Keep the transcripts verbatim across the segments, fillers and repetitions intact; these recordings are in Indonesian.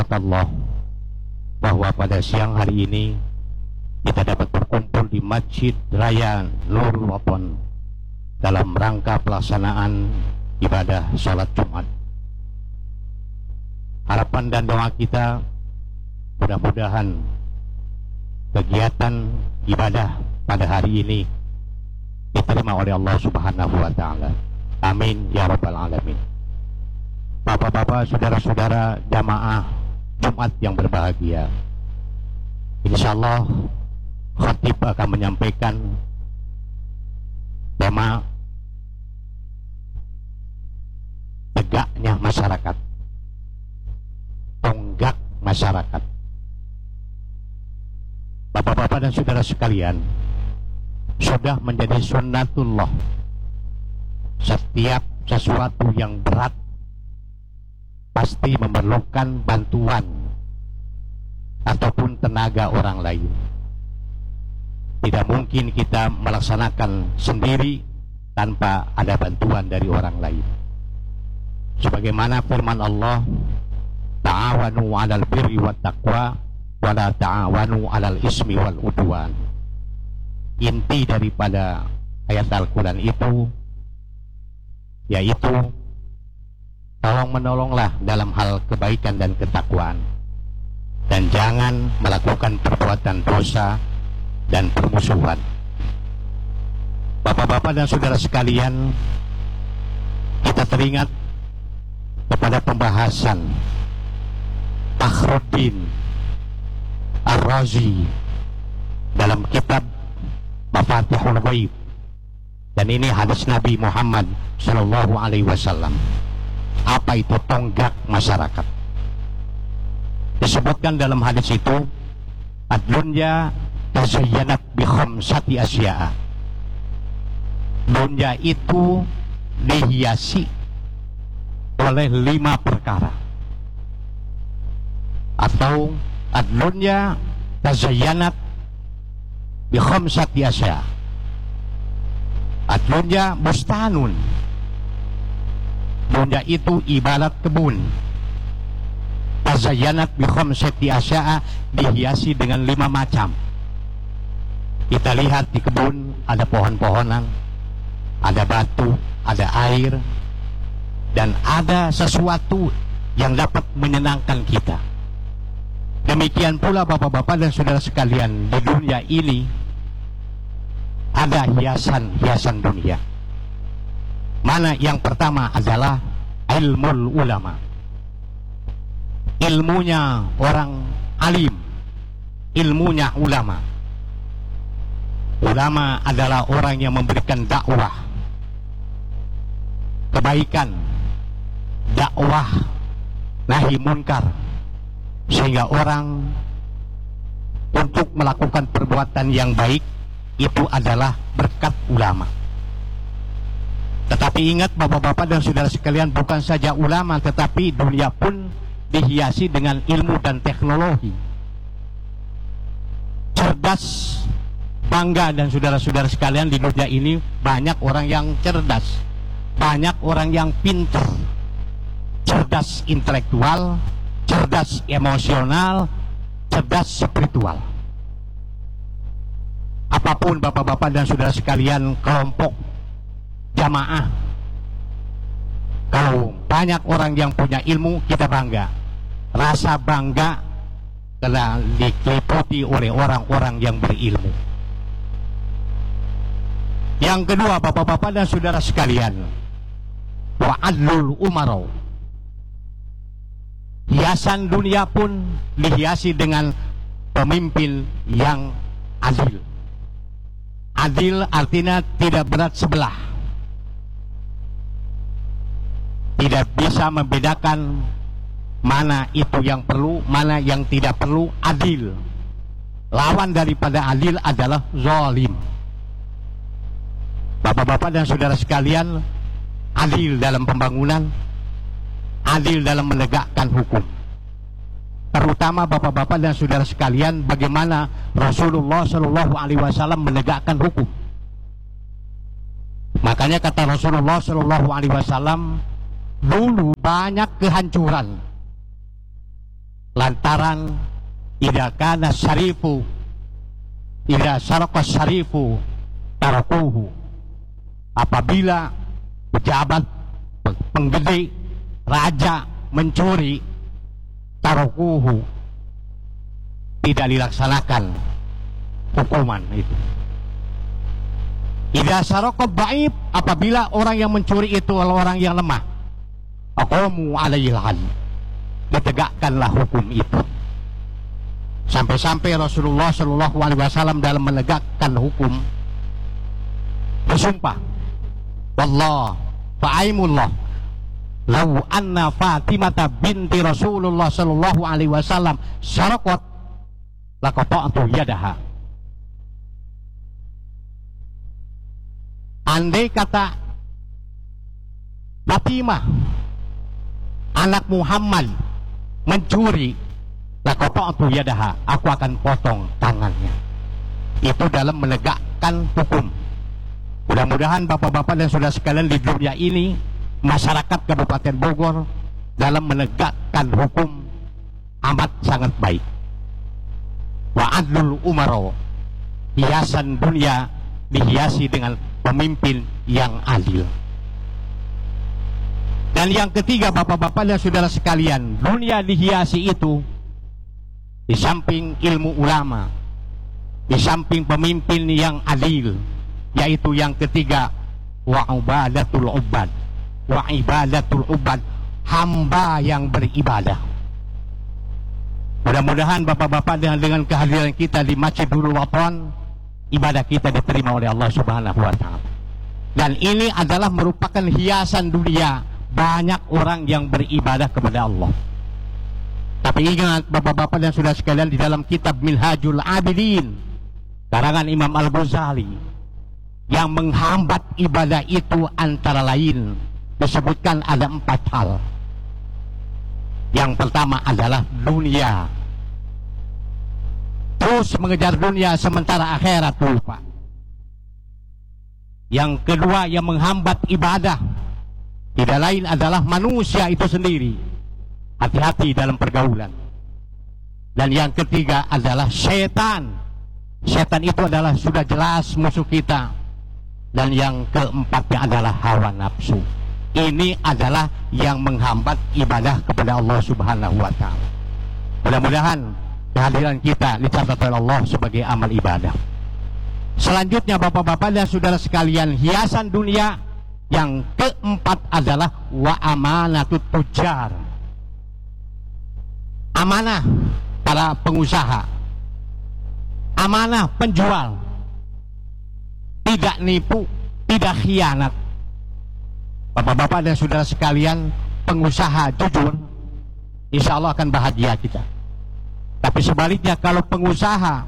Allah bahwa pada siang hari ini kita dapat berkumpul di Masjid Raya Nurul Wathon dalam rangka pelaksanaan ibadah sholat Jumat. Harapan dan doa kita mudah-mudahan kegiatan ibadah pada hari ini diterima oleh Allah Subhanahu wa Ta'ala. Amin ya rabbal alamin. Bapak-bapak, saudara-saudara jamaah Jumat yang berbahagia, insyaallah khatib akan menyampaikan tema tegaknya masyarakat, tonggak masyarakat. Bapak-bapak dan saudara sekalian, sudah menjadi sunnatullah setiap sesuatu yang berat pasti memerlukan bantuan ataupun tenaga orang lain. Tidak mungkin kita melaksanakan sendiri tanpa ada bantuan dari orang lain. Sebagaimana firman Allah, ta'awanu 'alal birri wat taqwa wa la ta'awanu 'alal ismi wal udwan. Inti daripada ayat Al-Quran itu yaitu tolong menolonglah dalam hal kebaikan dan ketakwaan, dan jangan melakukan perbuatan dosa dan permusuhan. Bapak-bapak dan saudara sekalian, kita teringat kepada pembahasan Fakhruddin Ar-Razi dalam kitab Mafatihul Ghaib, dan ini hadis Nabi Muhammad Shallallahu Alaihi Wasallam. Apa itu tonggak masyarakat? Disebutkan dalam hadis itu, ad-dunya tazayyanat bi khamsati asya'a. Dunia itu dihiasi oleh lima perkara. Atau ad-dunya tazayyanat bi khamsati asya'a. Ad-dunya bustanun. Dunia itu ibarat kebun. Tazayyanat bi khamsati asya'a, dihiasi dengan lima macam. Kita lihat di kebun ada pohon-pohonan, ada batu, ada air, dan ada sesuatu yang dapat menyenangkan kita. Demikian pula bapak-bapak dan saudara sekalian, di dunia ini ada hiasan-hiasan dunia. Mana yang pertama adalah ilmul ulama, ilmunya orang alim, ilmunya ulama. Ulama adalah orang yang memberikan dakwah kebaikan, dakwah nahi munkar, sehingga orang untuk melakukan perbuatan yang baik itu adalah berkat ulama. Tetapi ingat bapak-bapak dan saudara sekalian, bukan saja ulama, tetapi dunia pun dihiasi dengan ilmu dan teknologi. Cerdas, bangga dan saudara-saudara sekalian, di dunia ini banyak orang yang cerdas, banyak orang yang pintar, cerdas intelektual, cerdas emosional, cerdas spiritual. Apapun bapak-bapak dan saudara sekalian, kelompok jamaah, kalau banyak orang yang punya ilmu, kita bangga. Rasa bangga telah dikeliputi oleh orang-orang yang berilmu. Yang kedua bapak-bapak dan saudara sekalian, wa'adlul umarau. Hiasan dunia pun dihiasi dengan pemimpin yang adil. Adil artinya tidak berat sebelah, tidak bisa membedakan mana itu yang perlu, mana yang tidak perlu. Adil, lawan daripada adil adalah zalim. Bapak-bapak dan saudara sekalian, adil dalam pembangunan, adil dalam menegakkan hukum. Terutama bapak-bapak dan saudara sekalian, bagaimana Rasulullah Shallallahu Alaihi Wasallam menegakkan hukum. Makanya kata Rasulullah Shallallahu Alaihi Wasallam, dulu banyak kehancuran, lantaran idza kana syarifu idza sarqa syarifu tarakuhu, apabila pejabat, penggede, raja mencuri, tarakuhu, tidak dilaksanakan hukuman itu. Idza sarqa dhaif, apabila orang yang mencuri itu adalah orang yang lemah, aqamu alaihi al-had, ditegakkanlah hukum itu. Sampai-sampai Rasulullah Shallallahu Alaihi Wasallam dalam menegakkan hukum bersumpah, wallah fa'aimullah, lau anna Fatimah binti Rasulullah Shallallahu Alaihi Wasallam sarqat laqata'tu yadaha. Andai kata Fatimah anak Muhammad mencuri, laqata'tu yadaha, aku akan potong tangannya. Itu dalam menegakkan hukum. Mudah-mudahan bapak-bapak dan saudara sekalian di dunia ini, masyarakat Kabupaten Bogor dalam menegakkan hukum amat sangat baik. Wa adlul umaro, hiasan dunia dihiasi dengan pemimpin yang adil. Dan yang ketiga bapak-bapak dan saudara sekalian, dunia dihiasi itu di samping ilmu ulama, di samping pemimpin yang adil, yaitu yang ketiga wa ibadatul ubad, wa ibadatul ubad, hamba yang beribadah. Mudah-mudahan bapak-bapak dengan, dengan kehadiran kita di Masjidul Waton, ibadah kita diterima oleh Allah Subhanahu wa taala. Dan ini adalah merupakan hiasan dunia, banyak orang yang beribadah kepada Allah. Tapi ingat bapak-bapak dan saudara sekalian, di dalam kitab Minhajul Abidin karangan Imam Al-Ghazali, yang menghambat ibadah itu antara lain disebutkan ada empat hal. Yang pertama adalah dunia, terus mengejar dunia sementara akhirat lupa. Yang kedua yang menghambat ibadah tidak lain adalah manusia itu sendiri, hati-hati dalam pergaulan. Dan yang ketiga adalah setan. Setan itu adalah sudah jelas musuh kita. Dan yang keempatnya adalah hawa nafsu. Ini adalah yang menghambat ibadah kepada Allah Subhanahu wa taala. Mudah-mudahan kehadiran kita dicatat oleh Allah sebagai amal ibadah. Selanjutnya bapak-bapak dan saudara sekalian, hiasan dunia yang keempat adalah wa amanatut tujar. Amanah para pengusaha, amanah penjual, tidak nipu, tidak khianat. Bapak-bapak dan saudara sekalian, pengusaha jujur, insya Allah akan bahagia kita. Tapi sebaliknya kalau pengusaha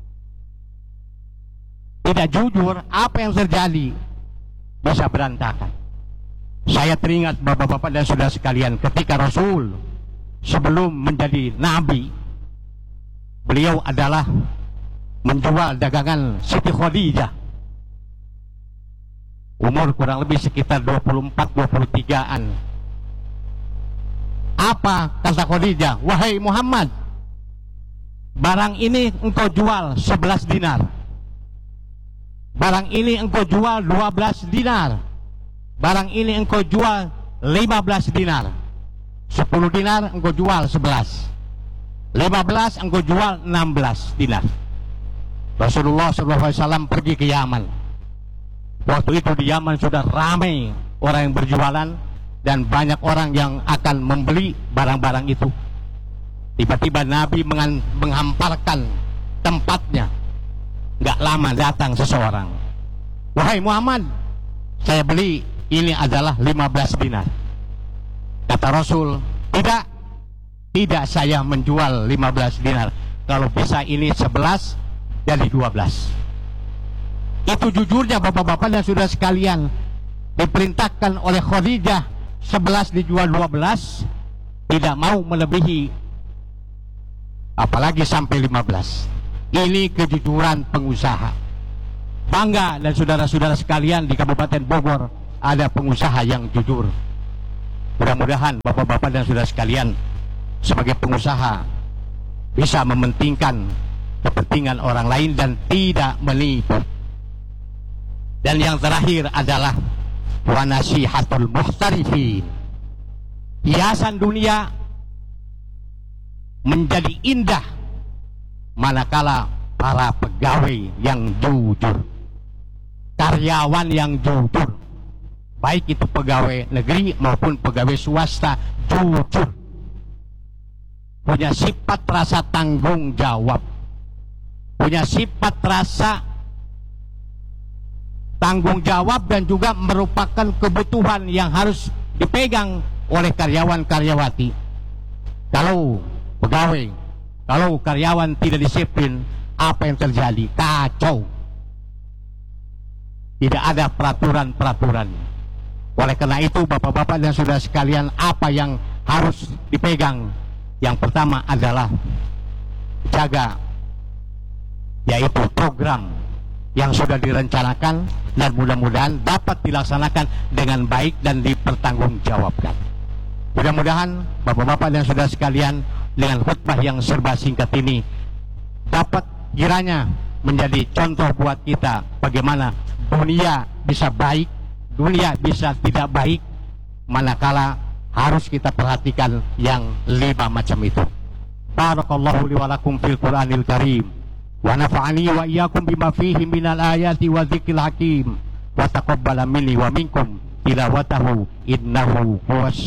tidak jujur, apa yang terjadi? Bisa berantakan. Saya teringat bapak-bapak dan saudara sekalian, ketika Rasul sebelum menjadi nabi, beliau adalah menjual dagangan Siti Khadijah, umur kurang lebih sekitar dua puluh empat dua puluh tigaan. Apa kata Khadijah? Wahai Muhammad, barang ini engkau jual sebelas dinar, barang ini engkau jual dua belas dinar, barang ini engkau jual lima belas dinar. Sepuluh dinar engkau jual sebelas, lima belas engkau jual enam belas dinar. Rasulullah shallallahu alaihi wasallam pergi ke Yaman. Waktu itu di Yaman sudah ramai orang yang berjualan dan banyak orang yang akan membeli barang-barang itu. Tiba-tiba Nabi menghamparkan tempatnya. Gak lama datang seseorang. Wahai Muhammad, saya beli, ini adalah lima belas dinar. Kata Rasul, tidak, tidak, saya menjual lima belas dinar. Kalau bisa ini sebelas jadi dua belas. Itu jujurnya bapak-bapak dan saudara sekalian. Diperintahkan oleh Khadijah sebelas dijual dua belas, tidak mau melebihi, apalagi sampai lima belas. Ini kejujuran pengusaha. Bangga dan saudara-saudara sekalian, di Kabupaten Bogor ada pengusaha yang jujur. Mudah-mudahan bapak-bapak dan saudara sekalian, sebagai pengusaha bisa mementingkan kepentingan orang lain dan tidak menipu. Dan yang terakhir adalah wa nasihatul muhtarifin. Hiasan dunia menjadi indah manakala para pegawai yang jujur, karyawan yang jujur, baik itu pegawai negeri maupun pegawai swasta, jujur, punya sifat rasa tanggung jawab, punya sifat rasa tanggung jawab, dan juga merupakan kebutuhan yang harus dipegang oleh karyawan-karyawati. Kalau pegawai, kalau karyawan tidak disiplin, apa yang terjadi? Kacau. Tidak ada peraturan-peraturan. Oleh karena itu, bapak-bapak dan saudara sekalian, apa yang harus dipegang? Yang pertama adalah jaga, yaitu program yang sudah direncanakan dan mudah-mudahan dapat dilaksanakan dengan baik dan dipertanggungjawabkan. Mudah-mudahan bapak-bapak dan saudara sekalian, dengan khutbah yang serba singkat ini dapat kiranya menjadi contoh buat kita bagaimana dunia bisa baik, dunia bisa tidak baik, manakala harus kita perhatikan yang lima macam itu. Barakallahu li wa lakum fil Qur'anil Karim wa nafa'ani wa iyyakum bima fihi minal ayati wa dzikril hakim wa taqabbala minni wa minkum tilawatahu innahu huwas